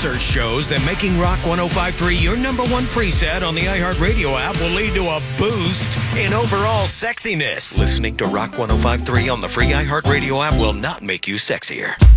research shows that making Rock 105.3 your number one preset on the iHeartRadio app will lead to a boost in overall sexiness. Listening to Rock 105.3 on the free iHeartRadio app will not make you sexier.